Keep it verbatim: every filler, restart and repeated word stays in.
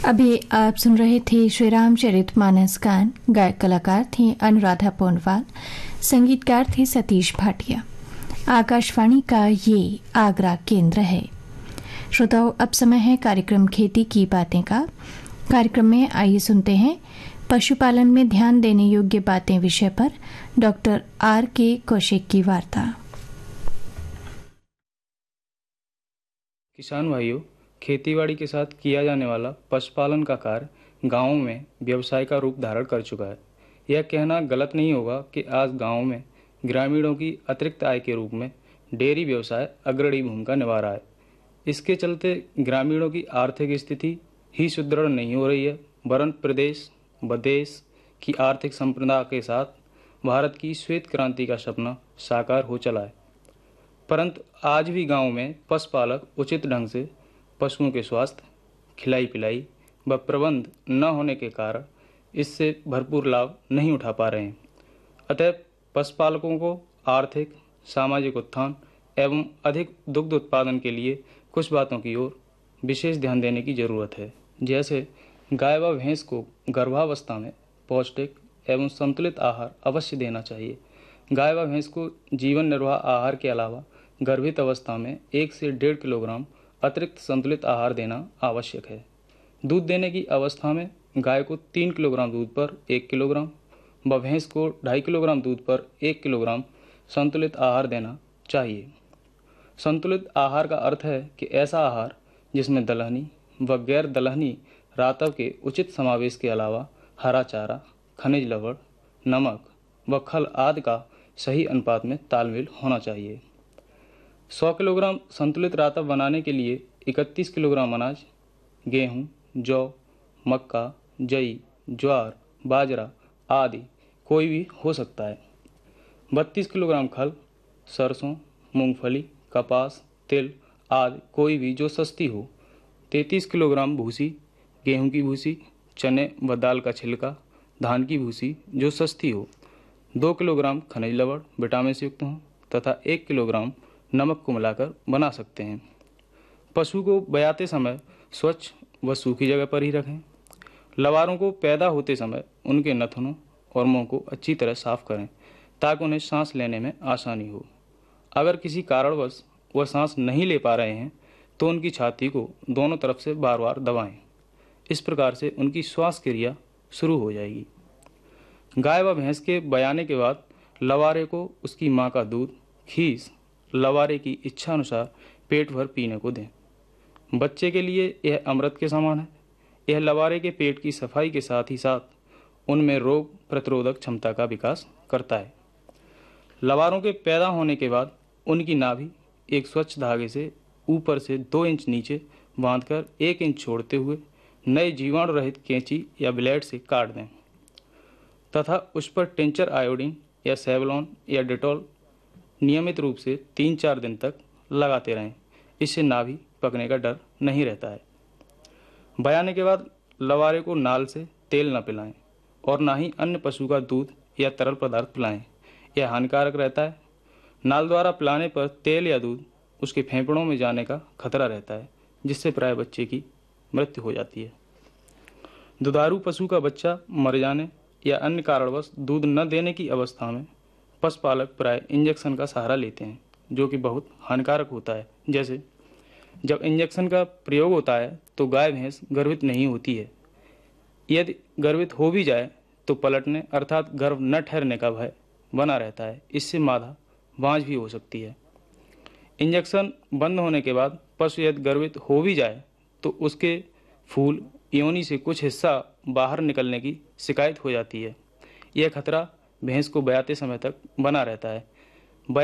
अभी आप सुन रहे थे श्री रामचरित मानस गान। गायक कलाकार थे अनुराधा पोनवाल, संगीतकार थे सतीश भाटिया। आकाशवाणी का ये आगरा केंद्र है। श्रोताओं, अब समय है कार्यक्रम खेती की बातें का। कार्यक्रम में आइए सुनते हैं पशुपालन में ध्यान देने योग्य बातें विषय पर डॉक्टर आर के कौशिक की वार्ता। किसान भाइयों, खेतीबाड़ी के साथ किया जाने वाला पशुपालन का कार्य गांवों में व्यवसाय का रूप धारण कर चुका है। यह कहना गलत नहीं होगा कि आज गांवों में ग्रामीणों की अतिरिक्त आय के रूप में डेयरी व्यवसाय अग्रणी भूमिका निभा रहा है। इसके चलते ग्रामीणों की आर्थिक स्थिति ही सुदृढ़ नहीं हो रही है, वरन प्रदेश व देश की आर्थिक संप्रदा के साथ भारत की श्वेत क्रांति का सपना साकार हो चला है। परंतु आज भी गांव में पशुपालक उचित ढंग से पशुओं के स्वास्थ्य, खिलाई पिलाई व प्रबंध न होने के कारण इससे भरपूर लाभ नहीं उठा पा रहे हैं। अतः पशुपालकों को आर्थिक, सामाजिक उत्थान एवं अधिक दुग्ध उत्पादन के लिए कुछ बातों की ओर विशेष ध्यान देने की जरूरत है। जैसे गाय व भैंस को गर्भावस्था में पौष्टिक एवं संतुलित आहार अवश्य देना चाहिए। गाय व भैंस को जीवन निर्वाह आहार के अलावा गर्भित अवस्था में एक से डेढ़ किलोग्राम अतिरिक्त संतुलित आहार देना आवश्यक है। दूध देने की अवस्था में गाय को तीन किलोग्राम दूध पर एक किलोग्राम व भैंस को ढाई किलोग्राम दूध पर एक किलोग्राम संतुलित आहार देना चाहिए। संतुलित आहार का अर्थ है कि ऐसा आहार जिसमें दलहनी व गैर दलहनी रातव के उचित समावेश के अलावा हरा चारा, खनिज लवण, नमक व खल आदि का सही अनुपात में तालमेल होना चाहिए। सौ किलोग्राम संतुलित रातव बनाने के लिए इकतीस किलोग्राम अनाज, गेहूं, जौ, मक्का, जई, ज्वार, बाजरा आदि कोई भी हो सकता है। बत्तीस किलोग्राम खल, सरसों, मूंगफली, कपास, तिल आदि कोई भी जो सस्ती हो। तैंतीस किलोग्राम भूसी, गेहूं की भूसी, चने व दाल का छिलका, धान की भूसी जो सस्ती हो। दो किलोग्राम खनिज लवण विटामिन से युक्त हों तथा एक किलोग्राम नमक को मिलाकर बना सकते हैं। पशु को बयाते समय स्वच्छ व सूखी जगह पर ही रखें। लवारों को पैदा होते समय उनके नथनों और मुंह को अच्छी तरह साफ करें ताकि उन्हें सांस लेने में आसानी हो। अगर किसी कारणवश वह सांस नहीं ले पा रहे हैं तो उनकी छाती को दोनों तरफ से बार बार दबाएं। इस प्रकार से उनकी श्वास क्रिया शुरू हो जाएगी। गाय व भैंस के बयाने के बाद लवारे को उसकी मां का दूध, खीस लवारे की इच्छा अनुसार पेट भर पीने को दें। बच्चे के लिए यह अमृत के समान है। यह लवारे के पेट की सफाई के साथ ही साथ उनमें रोग प्रतिरोधक क्षमता का विकास करता है। लवारों के पैदा होने के बाद उनकी नाभि एक स्वच्छ धागे से ऊपर से दो इंच नीचे बांधकर एक इंच छोड़ते हुए नए जीवाणु रहित कैंची या ब्लेड से काट दें तथा उस पर टिंचर आयोडीन या सेवलॉन या डेटॉल नियमित रूप से तीन चार दिन तक लगाते रहें। इससे नाभि पकने का डर नहीं रहता है। बयाने के बाद लवारे को नाल से तेल न पिलाएं और ना ही अन्य पशु का दूध या तरल पदार्थ पिलाएं। यह हानिकारक रहता है। नाल द्वारा पिलाने पर तेल या दूध उसके फेफड़ों में जाने का खतरा रहता है, जिससे प्राय बच्चे की मृत्यु हो जाती है। दुधारू पशु का बच्चा मर जाने या अन्य कारणवश दूध न देने की अवस्था में पशुपालक प्राय इंजेक्शन का सहारा लेते हैं, जो कि बहुत हानिकारक होता है। जैसे जब इंजेक्शन का प्रयोग होता है तो गाय भैंस गर्भित नहीं होती है। यदि गर्भित हो भी जाए तो पलटने अर्थात गर्भ न ठहरने का भय बना रहता है। इससे मादा बांझ भी हो सकती है। इंजेक्शन बंद होने के बाद पशु यदि गर्भित हो भी जाए तो उसके फूल योनि से कुछ हिस्सा बाहर निकलने की शिकायत हो जाती है। यह खतरा भैंस को ब्याते समय तक बना रहता है।